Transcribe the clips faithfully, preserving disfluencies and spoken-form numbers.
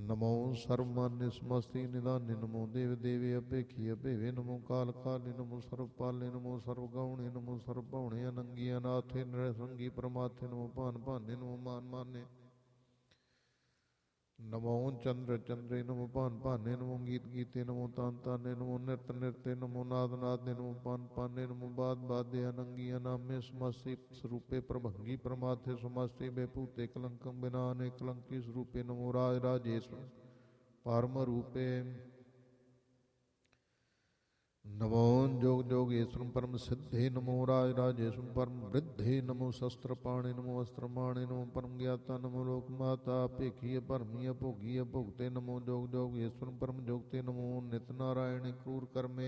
नमो सर्वमान्य समस्ति निदान्य नमो देव देवी अपेक्षी अभेवे नमो काल काले नमो सर्वपाले नमो सर्वगौणे नमो सर्वभौणे अनंगी अनाथे नृसंगी परमाथे नमो पान पाने नमो मान माने नमो चंद्र चंद्रे नमो पान पाने नमो गीत गीते नमो तान ताने नमो नृत्य नृत्य नमो नाद नादे नमो पान पाने नमो बाद बादे अनंगी अनामे समस्ति स्वरूपे प्रभंगी परमाथे समस्ति बेपूते कलंकम बिना अने कलंकी स्वरूपे नमो राज राजेश्वर परम रूपे नमो जोग जोगेश्वर परम सिद्धे नमो राज राजेश्वर परम वृद्धे नमो शस्त्र पाणे नमो अस्त्र माणे नमो परम ज्ञाता नमो लोक माता अपेक्षी परमीय भोगी भोगते नमो जोग जोगेश्वर परम जोगते नमो नित नारायण क्रूर कर्मे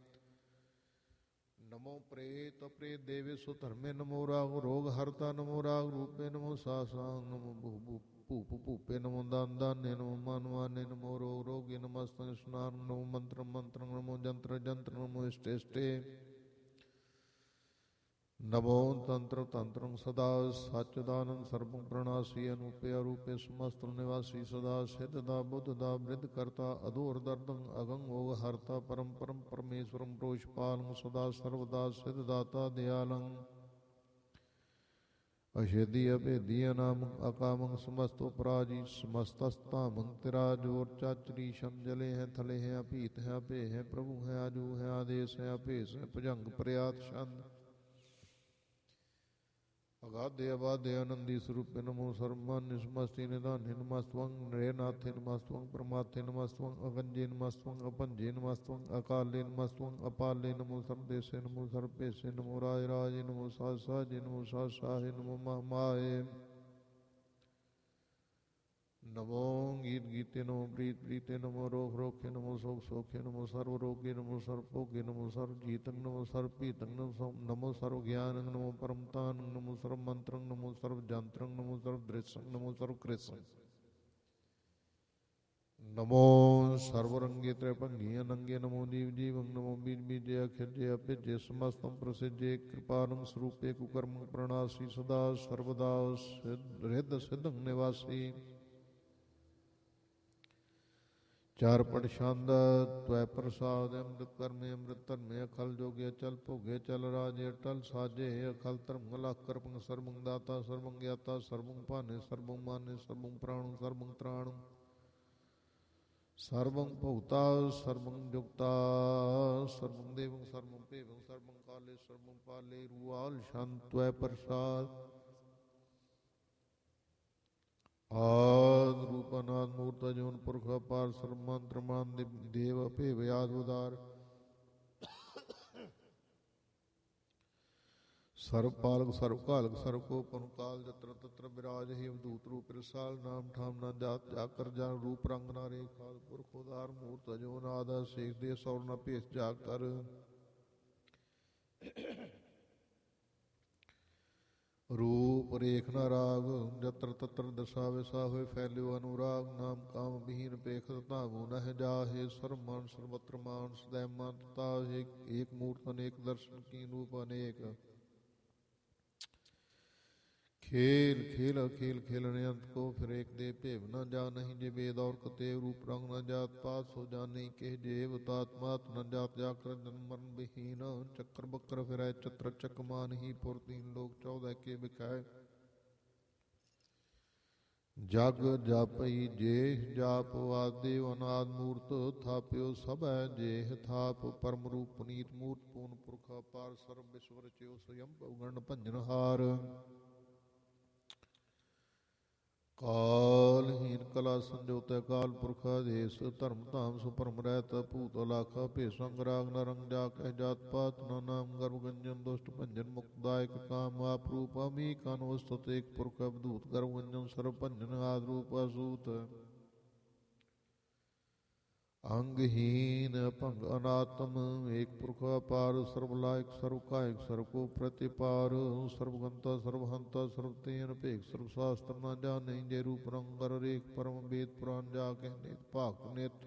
नमो प्रेत प्रेत देवे सुधर्मे नमो राग रोग हरता नमो राग रूपे नमो सासांग नमो भू भू भूप भूपे नमो दान दाने नमो मान माने नमो रोग रोगे नमस्तंग स्नान नमो मंत्र मंत्र नमो जंत्र जंत्र नमो इष्टे इष्टे नमो तंत्र तंत्र सदा सच्चिदानंद सर्वं प्रणासी अनूपे अरूपे समस्त निवासी सदा सिद्धदा बुद्धदा वृद्ध करता अधूर दर्दं अगं ओग हरता परम परम परमेश्वरं प्रोषपालं सदा सर्वदा सिद्धदाता दयालं अषेधि अभेदी अनामं अकामं समस्तो पराजी समस्तस्तामं तिराजोर चाचरी शमजले हैं थले हैं अपीत हैं अपे हैं प्रभु हैं आजू हैं आदेश हैं अपेश हैं भुजंग प्रयात छंद अगाधे अबाधे आनंदी स्वरूप नमो सर्वमान्य समस्ति निदान्य नमस्त्वं नरेनाथे नमस्त्वं परमाथे नमस्त्वं अगंजे नमस्त्वं अपंजे नमस्त्वं अकाले नमस्त्वं अपाले नमो सर्वदेशे नमो सर्वपेशे नमो राज राजे नमो साज साजे नमो साज साहे नमो महामाये नमो गीत गीते नमो प्रीत प्रीते नमो रोग रोखे नमो शोक शोखे नमो सर्व रोगे नमो सर्व भोगे नमो सर्व जीतंग नमो सर्व पीतंग नमो सर्व ज्ञानंग नमो परमतानंग नमो सर्व मंत्रंग नमो सर्व जंत्रंग नमो सर्व दृश्यंग नमो सर्व कृष्णंग नमो सर्वरंगे त्रैभंगी अनंगे नमो जीव जीवं नमो बीज बीजे अखिर्जे अपिजे समस्तं प्रसिद्धे कृपानं स्वरूपे कुकर्म प्रणासी सदा सर्वदा हृद सिद्धं निवासी चार पट छंद त्वै प्रसाद अमृत कर्मे अमृत धर्मे अखल जोगे चल भोगे चल राजे अटल साजे अखल धर्म लख कर्पंग सर्वं दाता सर्वं ज्ञाता सर्वं भाने सर्वं माने सर्वं प्राणं सर्वं त्राणं सर्वं भोक्ता सर्वं जुक्ता सर्वं देवं सर्वं पेवं सर्वं काले सर्वं पाले रुआल शांत त्वै प्रसाद आद रूप अनाद मूर्त जौन पुरख अपार सर्वमंत्र मान देव अपेव याद उदार सर्व पालक सर्व कालक सर्व को पन काल जत्र तत्र विराज ही अवधूत रूप रसाल नाम ठाम न जात जाकर जान रूप रंग नारे खाद पुरख उदार मूर्त जौन आदा शेख दे सौर न पेश जाकर रूप रेख न राग जत्र तत्र दशा विसा हुए फैल्यो अनुराग नाम काम विहीन पेख तागु नह जाहे सर्वमान सर्वत्र मान सदैव मानता एक, एक मूर्त अनेक दर्शन की रूप अनेक खेल खेल खेल खेलने अंत को फिर एक दे पेव न जा नहीं जे वेद और कतेव रूप रंग न जात पात सो जा नहीं कह जेव तात्मात न जात जाकर जन्म मरण विहीन चक्र बक्र फिर चत्र चकमान ही पुर तीन लोग चौदह के बिखाए जग जापई जेह जाप आदेव अनाद मूर्त थाप्यो सब जेह थाप परम रूप पुनीत मूर्त पूर्ण पुरखा पार सर्व विश्व रच्यो स्वयं गण भंजन हार कालहीन कला संजोत काल पुरखा देश धर्म धाम सुपरम रहत भूत लाखा भे संग राग न रंग जाक जात पात न नाम गर्भ गंजन दुष्ट भंजन मुक्तदायक काम आप रूप अमी कानोस्तुत एक पुरख अवधूत गर्भ गंजन सर्व भंजन आद रूप असूत अंगहीन भंग अनात्म एक पुरख अपार सर्वलायक सर्वकायक सर्व को प्रतिपार सर्वगंता सर्वहंता सर्वतेन पेक सर्वशास्त्र न जाने जय रूप रंग रेख परम वेद पुराण जाके नित पाक नित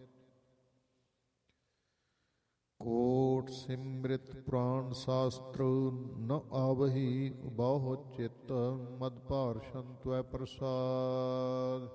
कोट सिमृत पुराण शास्त्र न आवही बाहो चित्त मद पार्षण त्वै प्रसाद